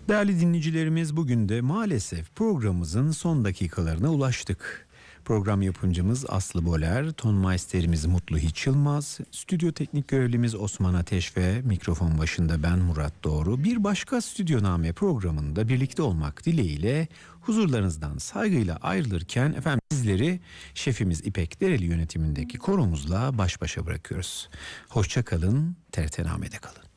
Değerli dinleyicilerimiz, bugün de maalesef programımızın son dakikalarına ulaştık. Program yapımcımız Aslı Boler, tonmeisterimiz Mutlu Hiç Yılmaz, stüdyo teknik görevlimiz Osman Ateş ve mikrofon başında ben Murat Doğru. Bir başka Stüdyoname programında birlikte olmak dileğiyle huzurlarınızdan saygıyla ayrılırken efendim sizleri şefimiz İpek Dereli yönetimindeki koromuzla baş başa bırakıyoruz. Hoşça kalın, TRT Name'de kalın.